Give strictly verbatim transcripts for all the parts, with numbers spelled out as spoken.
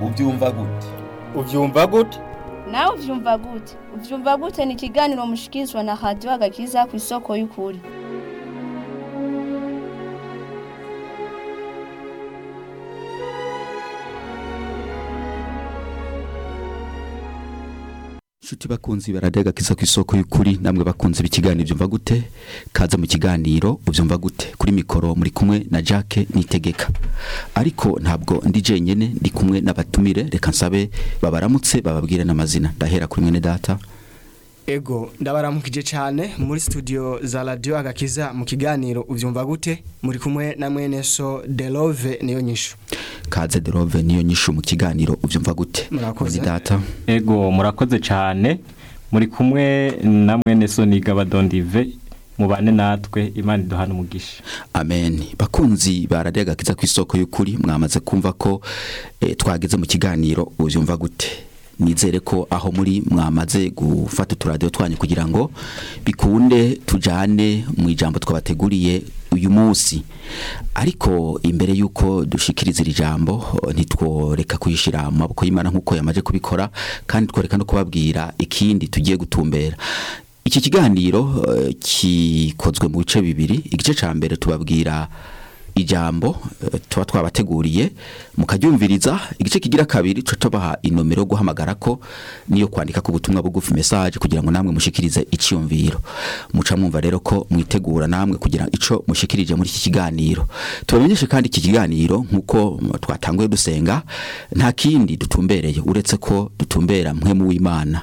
ubyumva gute uvyumva gute nawe uvyumva gute uvyumva gute ni ikiganiro mushikirizwa na radio agakiza ku isoko y'ukuri. Shuti bakunzi baradega kiza ku isoko y'ukuri, namwe bakunze bikiganiro byumva gute, kaza mu kiganiro ubyumva gute. Kuri mikoro muri kumwe na Jacques Nitegeka, ariko ntabwo ndi jenyene, ndi kumwe n'abatumire. Reka nsabe babaramutse bababwire n'amazina. Ndahera kuri mwene data. Ego ndabaramukije cyane muri studio za radio agakiza mu kiganiro uvyumva gute, muri kumwe na mwene so Delove niyo nyishu. Kaze Delove niyo nyishu mu kiganiro uvyumva gute. Murakoze data. Ego murakoze cyane, muri kumwe na mwene so Nigabadondive, mubane natwe Imana iduhana umugisha. Amen. Bakunzi baradega kiza ku isoko y'ukuri, mwamaze kumva ko eh, twageze mu kiganiro uvyumva gute. Nizere ko aho muri mwamaze gufata turadio twanye kugira ngo bikunde tujane mu ijambo twabateguriye uyu munsi. Ariko imbere yuko dushikiriza iri jambo ntitworeka kuyishira mu maboko y'Imana nkuko yamaje kubikora, kandi tworeka no kubabwira ikindi tugiye gutumbera. Iki kiganiro uh, kikozwe mu bice bibiri. Igice ca mbere tubabwira ijambo uh, tuba twabateguriye mukaryumviriza. Igice kigira kabiri cyo tubaha inomero guhamagara ko niyo kwandika ku butumwa bugufi message kugira ngo namwe mushikirize icyumviro. Muca mwumva rero ko mwitegura namwe kugira ico mushikirije muri iki kiganiro. Tubamenyeshe kandi iki kiganiro nkuko twatanguye dusenga, nta kindi dutumbereye uretse ko dutumbera mwe mu w'Imana.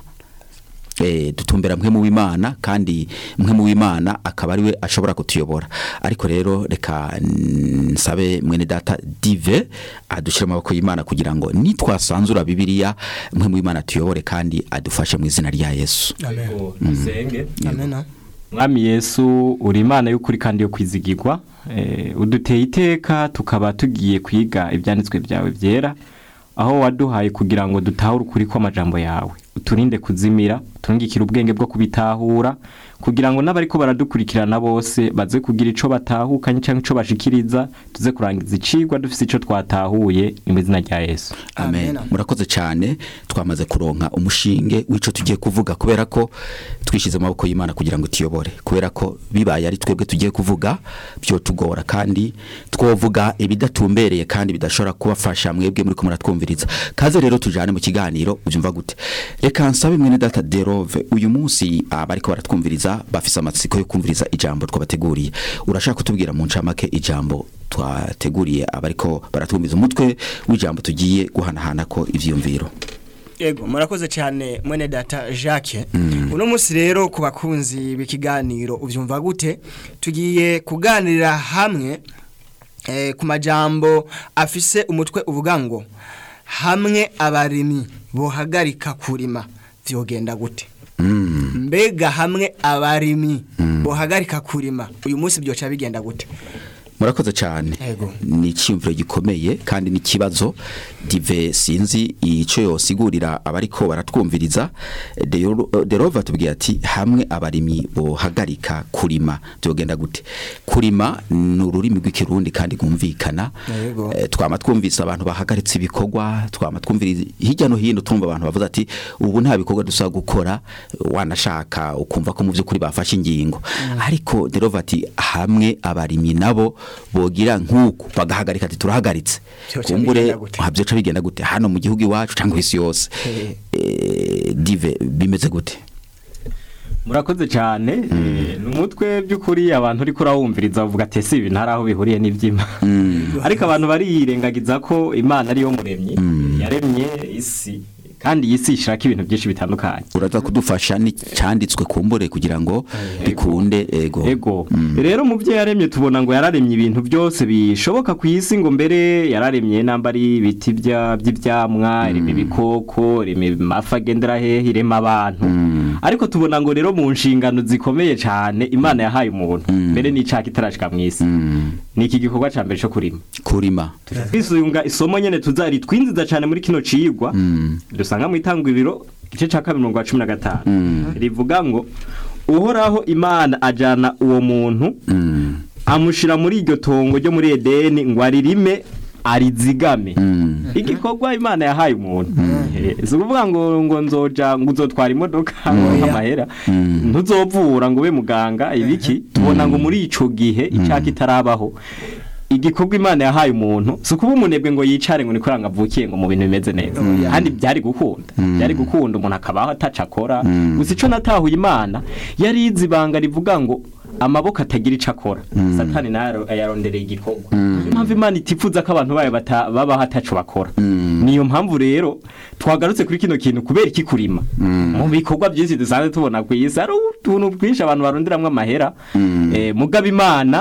Eh dutumbera mwe mu w'Imana, kandi mwe mu w'Imana akaba ari we ashobora kutuyobora. Ariko rero reka nsabe mwene data Dive adushira maboko y'Imana kugira ngo nitwasanzura Bibiliya mwe mu w'Imana tuyobore kandi adufashe mu izina rya Yesu. Amen. Dusenge. Amen. Mwami Yesu uri Imana y'ukuri kandi yo kwizigirwa, eh uduteye iteka tukaba tugiye kwiga ibyanditswe byawe byera, aho waduhaye kugira ngo dutahure ukuri kw'amajambo yawe. Uturinde kuzimira, tungikira ubwenge bwo kubitahura kugira ngo n'abariko baradukurikirana bose baze kugira ico batahukanye canke ico bashikiriza, tuze kurangiza icigwa dufise ico twatahuye mu izina rya Yesu. Amen. Amen. Murakoze cyane, twamaze kuronka umushinge w'ico tugiye kuvuga, kubera ko twishize maboko y'Imana kugira ngo tuyobore, kubera ko bibaye ari twebwe tugiye kuvuga byo tugora, kandi twovuga ibidatumbereye kandi bidashobora kubafasha mwebwe muri ko muratwumviriza. Kaze rero tujane mu kiganiro ubyumva gute. Reka nsabe mwene data Delove, uyu munsi abariko baratwumviriza bafise amatsiko yo kumviriza ijambo twabateguriye. Urashaka kutubwira mu ncamake ijambo twateguriye abariko baratwumviriza, umutwe w'ijambo tugiye guhanahana ko ivyumviro? Ego murakoze cyane mwene data Jacques. Mm. Uno munsi rero ku bakunzi b'ikiganiro uvyumva gute, tugiye kuganirira hamwe eh, ku majambo afise umutwe uvuga ngo hamwe abarimi bohagarika kurima vyogenda gute. Mm. Mbega hamwe abarimi mm. bohagarika kurima uyu munsi byoca bigenda gute? Murakoze cyane. Ni cyumviro gikomeye kandi ni kibazo Dive sinzi ico yosigurira abariko baratwumviriza. Delove atubwiye ati hamwe abarimi bohagarika kurima byogenda gute. Kurima n'ururimi rw'ikirundi kandi gumvikana. E, twama twumvisa abantu bahagaritse ibikorwa, twama twumviriza hirya no hino tumva abantu bavuze ati ubu nta bikorwa dusa gukora, wanashaka ukumva ko mu by'ukuri bafashe ingingo. Mm. Ariko Delove ati hamwe abarimi nabo bogira nkuko bagahagarika ati turahagaritse. Kumbure habyo bigenda gute hano mu gihugu iwacu cyangwa isi yose. Eh Dive bimeze gute? Murakoze cyane. Mm. Numutwe by'ukuri abantu uri kurawumviriza bavuga ati ese ibi ntaraho bihuriye n'ivyima. Mm. Ariko abantu barirengagiza ko Imana ari yo muremyi. Mm. Yaremye isi kandi yisi ishaka ibintu byinshi bitandukanye. Uraza kudufasha ni cyanditswe kumbure kugira ngo bikunde. Ego ego mm. Rero mu byo yaremye tubona ngo yararemye ibintu byose bishoboka ku isi, ngo mbere yararemye nambari biti bya by'ivyamwa, irime mm. bikoko, irime mafa gendera hehe, irema abantu. Mm. Ariko tubona ngo rero mu nshingano zikomeye cyane Imana yahaye umuntu mm. mbere ni caka itarashika mu isi. Mm. Niki gikorwa ca mbere cyo kurima. Kurima. Twisuyunga isomo nyene tuzari twinziza cyane muri kino cigwa. Mm. Dusanga mu itanguriro igice ca kabiri mirongo cumi na gatanu. Mm. Rivuga ngo uhoraho Imana ajana uwo muntu mm. amushira muri iryo tongo ryo muri Edeni ngo aririme arizigame igikorwa Imana yahaye umuntu si ukuvuga ngo ngo nzoja ngo uzotwara imodoka amahera ntuzovura ngo ube muganga ibiki tubona ngo muri ico gihe icaka itarabaho igikorwa Imana yahaye umuntu si ukuba umunebwe ngo yicare ngo nikoranga avukiye ngo mu bintu bimeze neza kandi byari gukunda byari gukunda umuntu akabaho ataca akora gusa ico natahuye Imana yari izi banga rivuga ngo amaboko atagira ico akora Satani nayo yarondereye igikorwa impamvu Imana itifuza ko abantu bayo baba hataco bakora niyo mpamvu rero twagarutse kuri kino kintu kubera iki kurima mu bikorwa byinshi dusanzwe tubona ku isi ari utuntu twinshi abantu baronderamwe amahera mugaba Imana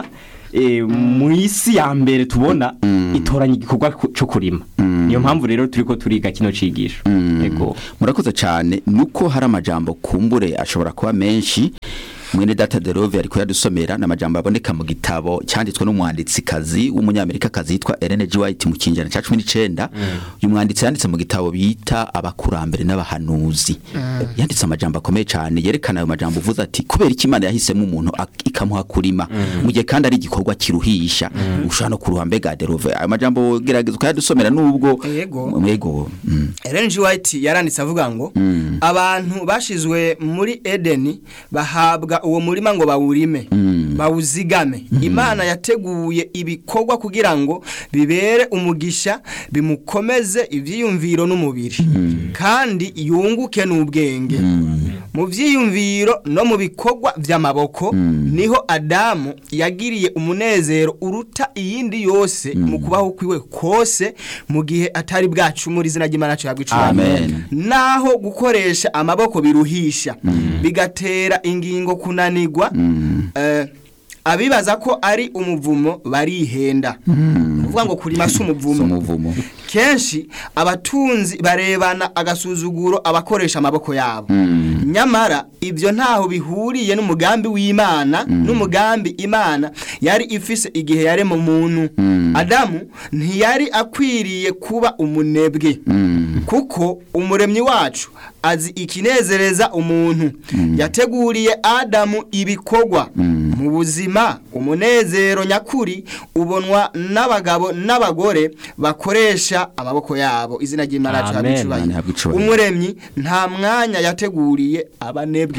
mu isi ya mbere tubona itoranya igikorwa cyo kurima niyo mpamvu rero turiko turiga kino cigisho yego murakoze cyane nuko hari amajambo kumbure ashobora kuba menshi mwene data Derove ariko yadusomera n'amajambo aboneka mu gitabo cyanditswe n'umwanditsi kazi w'umunyamerika kazi yitwa Ellen G. White mu kinjana cya cumi n'icenda uyu mwanditsi yanditse mu gitabo bita abakurambere n'abahanuzi yanditse amajambo akomeye cyane yerekana ayo majambo uvuze ati kubera iki Imana yahisemo umuntu ikamuha kurima mu gihe kandi ari igikorwa kiruhisha ushaka no kuruha mbega Derove ayo majambo gerageza ukayadusomera nubwo yego yego Ellen G. White yaranditse avuga ngo abantu bashizwe muri Edeni bahabwa uwo murima ngo bawurime mm. bawuzigame mm. Imana yateguye ibikorwa kugira ngo bibere umugisha bimukomeze ivyiyumviro n'umubiri mm. kandi yunguke n'ubwenge mm. mu vyiyumviro no mu bikorwa vy'amaboko mm. niho Adamu yagiriye umunezero uruta iyindi yose mm. mu kubaho kwiwe kose mu gihe atari bwacu muri zina ry'Imana cyo yabwicurane naho gukoresha amaboko biruhisha mm. bigatera ingingo kunanigwa mm. eh, abibaza ko ari umuvumo barihenda uvuga ngo kurima si umuvumo kenshi abatunzi barebana agasuzuguro abakoresha amaboko yabo mm. nyamara ibyo ntaho bihuriye n'umugambi w'Imana mm. n'umugambi Imana yari ifise igihe yare mu muntu mm. Adamu ntiyari akwiriye kuba umunebwe mm. kuko umuremyi wacu azi ikinezereza umuntu mm. yateguriye Adamu ibikorwa mm. mu buzima umunezero nyakuri ubonwa n'abagabo n'abagore bakoresha amaboko yabo izina ry'Imana cyabicubanye umuremyi nta mwanya yateguriye abanebwe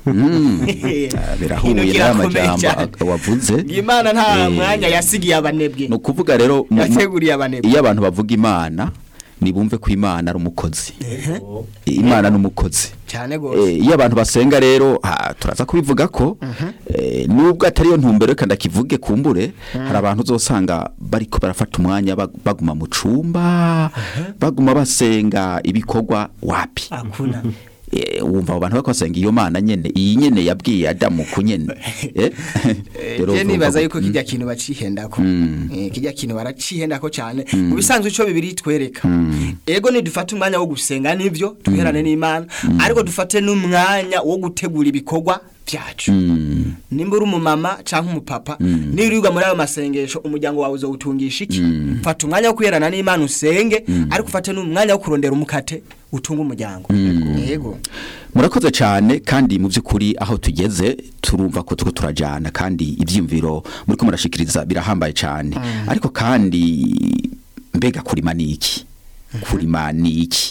birahuye n'amajambo wavuze Imana nta mwanya yasigiye abanebwe no kuvuga rero yateguriye abanebwe iyo abantu bavuga Imana nibumve ko Imana ari umukozi Imana n'umukozi cyane gose iyo abantu basenga rero turaza kubivuga ko nubwo atari yo ntumbero kandi kivuge kumbure hari abantu uzosanga bariko barafata umwanya baguma mu cumba baguma basenga ibikorwa wapi akuna wumva abantu bakosenga iyo Mana nyene iyi nyene yabwiye Adamu kunyene eh je nibaza yuko kijya kintu bacihendako eh kijya kintu baracihendako cyane mu bisanzwe ico bibiri twereka ego ni dufata umwanya wo gusenga nivyo tuherane n'Imana ariko dufate n'umwanya wo gutegura ibikorwa byacu nimba uri umumama canke umupapa nirirwa muri ayo masengesho umuryango wawe uzowutungisha iki fata umwanya wo kuyerana n'Imana usenge ariko ufate n'umwanya wo kurondera umukate utunga umuryango yego murakoze cyane kandi mu by'ukuri aho tugeze turumva ko tuko turajana kandi ivyimviro muri ko murashikiriza birahambaye cyane ariko kandi mbega kurima niki kurima niki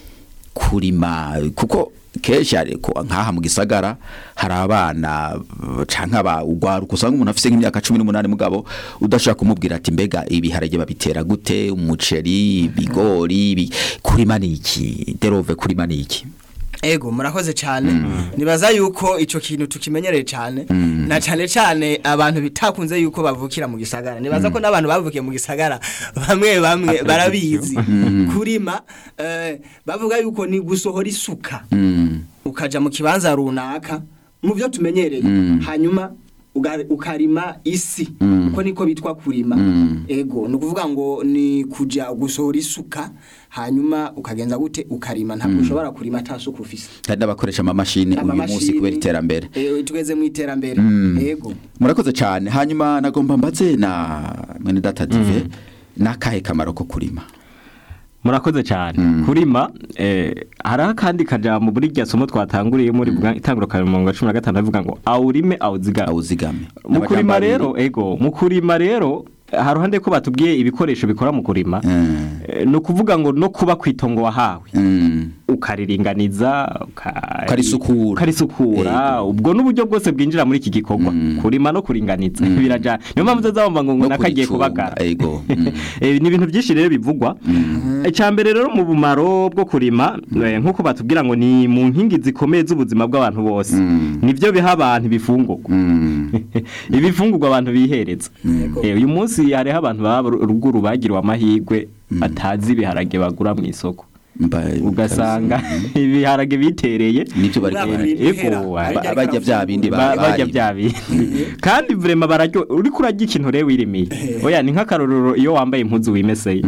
kurima kuko kesha ariko nkaha mu gisagara hari abana canka ba ugwaruka usanga umuntu afise nk'imyaka cumi n'umunani mugabo udashaka kumubwira ati mbega ibiharage babitera gute umuceri bigori kurima niki Derove kurima niki ego murakoze cyane nibaza yuko ico kintu tukimenyereye cyane na cyane cyane abantu bitakunze yuko bavukira mu gisagara nibaza ko n'abantu bavukiye mu gisagara bamwe bamwe barabizi kurima bavuga yuko ni gusohora isuka ukaja mu kibanza runaka mu byo tumenyereye hanyuma ukarima isi uko niko bitwa kurima ego nukuvuga ngo ni kuja gusohora isuka hanyuma ukagenza gute ukarima ntabwo ushobora kurima atasuka ufise kandi abakoresha ama machine uyu munsi kubera iterambere eh tugeze mu iterambere ego murakoze cyane hanyuma nagomba mbaze na mwene data Dive nakahe kamaro ko kurima murakoze cyane mm. kurima eh hari kandi kaja mu burya somo twatanguriye muri mm. itangurukana mu cumi na gatanu avuga ngo awurime awuzigame awuzigame mu kurima rero ego mu kurima rero haruhande ko batubwiye ibikoresho bikora mu kurima Mm. eh, no kuvuga ngo no kuba kwitongo wahawe Mm. ukariringaniza uka- Ukarisukura. ukarisukura Yego. ubwo n'uburyo bwose bwinjira muri iki gikorwa kurima no kuringaniza birajana niyo mpamvu uzazabumva ngo No nakagiye kuricunga, kubagara yego. Mm. Eh, ni ibintu byinshi rero bivugwa icyambere rero mu bumaro bwo kurima eh, nk'uko batubwira ngo ni mu nkingi zikomeye z'ubuzima bw'abantu bose nivyo biha abantu ibifungurwa Mm. ibifungurwa abantu bihereza Eh, uyu munsi hariho abantu baba ruguru bagiriwe amahirwe batazi ibiharage bagura mu isoko Mba- ugasanga ibiharage bitereye nibyo bari Bagura kubara. ibihera, Ego, ariko ba- bajya bya bindi ba- ba- bajya bari. bya bindi kandi vrema bararyo uri kurarya ikintu rero wirimiye oya ni nk'akarorero iyo wambaye impuzu wimeseye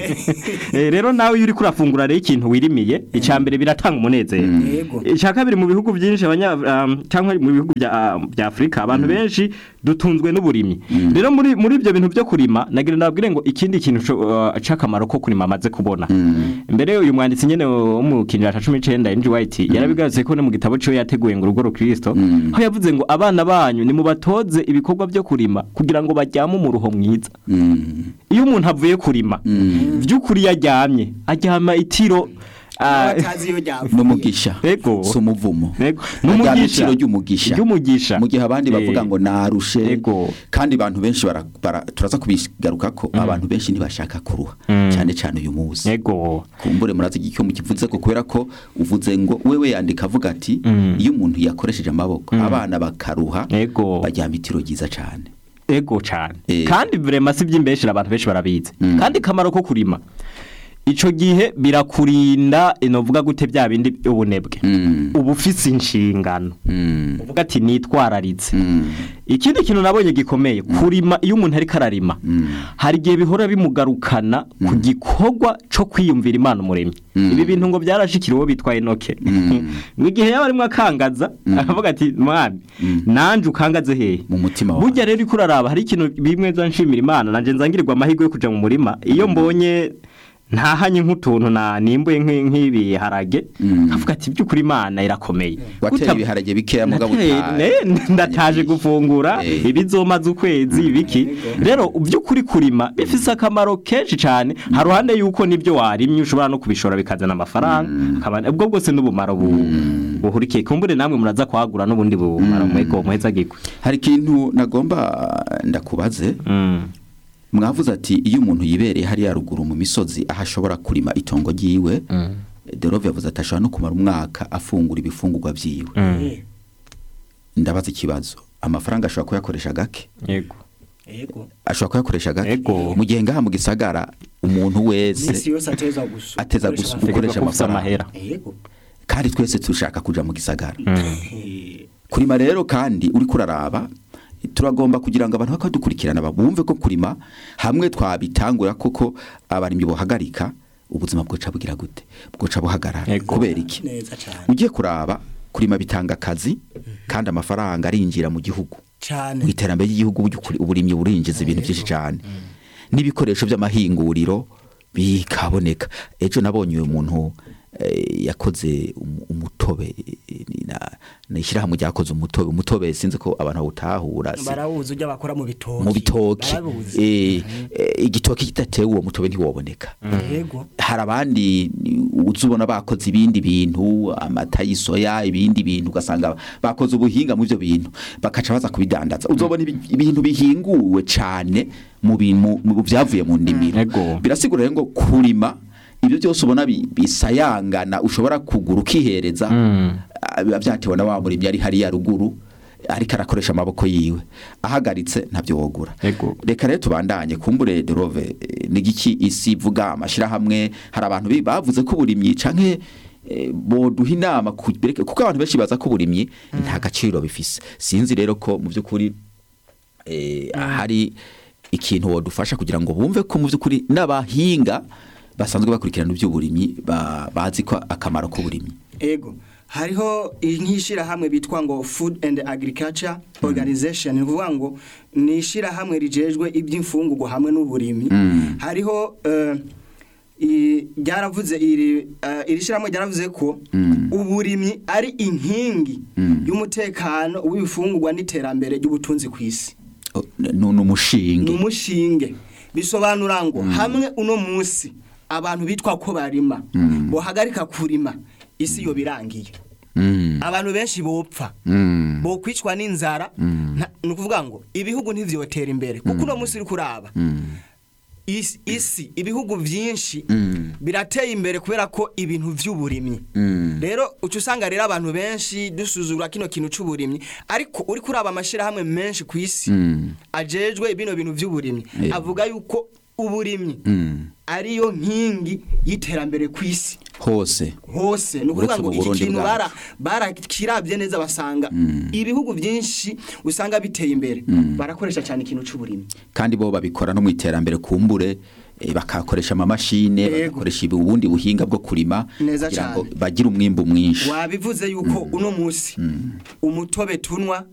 Eh, rero nawe iyo uri kurafungura rero ikintu wirimiye icambere biratanga umunezero Yego. icya kabiri mu bihugu byinshi abanya um, cyangwa mu bihugu bya uh, bya Afrika abantu benshi dutunzwe n'uburimyi rero muri muri ibyo bintu byo kurima nagira ndabwire ngo ikindi kintu co- uh, c'akamaro ko kurima amaze kubona mbere uyu mwanditsi nyene wo mu kinjira cumi n'icenda N G White yarabigarutse ko ne mu gitabo cyo yateguye ngo urugo rukristo aho yavuze ngo abana banyu ni mubatoze ibikorwa byo kurima kugira ngo bajyame mu ruho mwiza Mm. iyo umuntu avuye kurima by'ukuri yaryamye aryama itiro ah, batazi iyo ryavuye n'umugisha Ego. si umuvumo Ego. Ajyana N'umugisha. itiro ry'umugisha Ry'umugisha. mu gihe abandi bavuga Eh. ngo narushe Ego. kandi abantu benshi bara, bara, turaza kubigaruka ko abantu benshi ntibashaka kuruha cyane cyane uyu munsi Ego. kumbure murazi igicyo mukivuze ko kubera ko uvuze ngo wewe yandika avuga ati iyo umuntu yakoresheje amaboko abana bakaruha Ego. bajyama itiro ryiza cyane Ego cyane. Eh. Kandi vrema si by'imbeshira abantu benshi barabizi. Kandi kamaro ko kurima. Ico gihe birakurinda inovuga gute bya bindi ubunebwe. Mm. Ubu ufise inshingano. Mm. Uvuga ati nitwararitse. Mm. Ikindi kintu nabonye gikomeye kurima iyo umuntu ari kararima. Hari gihe bihora bimugarukana ku gikorwa co kwiyumvira Imana umuremyi. Ibi bintu ngo byarashikiriwe bitwaye Enoke. Mu gihe yaba arimo akangaza akavuga ati mwami nanje ukangaze hehe mu mutima wawe burya rero ikuraraba hari ikintu bimwe nshimira Imana nanje nzangirirwa amahirwe yo kuja mu murima iyo mbonye ntahanye nk'utuntu na nimbuye nk'ibi harage avuga ati by'ukuri Imana irakomeye wateye ibiharage bikeya mugabo ndataje gufungura ibizomaze ukwezi ibiki rero by'ukuri kurima bifise akamaro kenshi cyane haruhande yuko nibyo warimye ushobora no kubishora bikazana amafaranga ubwo bwose n'ubumaro buhurikiye kumbure namwe muraza kwagura n'ubundi bumaro mwego muheza gikwe hari ikintu nagomba ndakubaze mwavuze ati iyo umuntu yibereye hari yaruguru mu misozi aho ashobora kurima itongo ryiwe Derove yavuze ati ashobora no kumara umwaka afungura ibifungurwa byiwe ndabaza ikibazo amafaranga ashobora kuyakoresha gake yego yego ashobora kuyakoresha gake Yego. mu gihe ngaha mu gisagara umuntu wese misi yose ateza gusa ateza gusa gukoresha amafaranga yego kandi twese tushaka kuja mu gisagara kurima rero kandi uri kuraraba turagomba kugira ngo abantu bakadukurikirana babumve ko kurima hamwe twabitangura koko abarimyi bohagarika ubuzima bwoca bugira gute bwoca buhagarara kubera iki neza cyane ugiye kuraba kurima bitanga akazi kandi amafaranga arinjira mu gihugu cyane mu iterambere ry'igihugu uburimyi burinjiza ibintu byinshi cyane n'ibikoresho by'amahinguriro bikaboneka ejo nabonye uyu muntu yakoze umutobe nishyira hamwe ryakoze umutobe umutobe sinzi ko abantu bawutahura barawuzi ujya bakora mu bitoki mu bitoki igitoki kidatewe uwo mutobe ntiwoboneka hari abandi uzubona bakoze ibindi bintu amata y'isoya ibindi bintu ugasanga bakoze ubuhinga mu byo bintu bakaca baza kubidandaza uzobona ibintu bihinguwe cyane mu bintu byavuye mu ndimiro birasigura rero ngo kurima ibyo byose ubona bisayangana ushobora kugura ukihereza biba byatewe na wa murimyi ari hariya ruguru ariko arakoresha amaboko yiwe ahagaritse ntabyo wogura reka rero tubandanye kumbure Derove n'igiki isi ivuga amashirahamwe hari abantu bavuze ko uburimyi canke boduha inama kuko abantu benshi baza ko uburimyi nta gaciro bifise sinzi rero ko mu by'ukuri hari ikintu wodufasha kugira ngo bumve ko mu by'ukuri n'abahinga basanzwe bakurikirana iby'uburimyi bazi ko akamaro k'uburimyi ego hariho nk'ishira hamwe bitwa ngo Food and Agriculture Organization ni kuvuga ngo ni ishira hamwe rijejwe iby'imfungurwa hamwe n'uburimyi hariho ryaravuze iri iri shira hamwe ryaravuze ko uburimyi ari inkingi y'umutekano w'ibifungurwa n'iterambere ry'ubutunzi ku isi n'umushinge n'umushinge bisobanura ngo hamwe uno munsi abantu bitwa ko barima bohagarika kurima isi yo birangiye abantu benshi bopfa bo kwicwa n'inzara nukuvuga ngo ibihugu ntivyotera imbere kuko uno munsi uri kuraba isi, isi ibihugu vyinshi birateye imbere kubera ko ibintu vy'uburimyi rero ucu usanga rero abantu benshi dusuzugura kino kintu c'uburimyi ariko uri kuraba amashira hamwe menshi ku isi ajejwe bino bintu vy'uburimyi avuga yuko uburimyi ariyo nkingi y'iterambere ku isi hose hose nukuvuga ngo iki kintu bara barakiravye neza basanga ibihugu byinshi usanga biteye imbere barakoresha cyane ikintu c'uburimyi kandi bo babikora no mu iterambere kumbure e, bakakoresha ama machine bakakoresha ubundi buhinga bwo kurima kugira ngo bagire umwimbo mwinshi wabivuze yuko uno munsi umutobe tunwa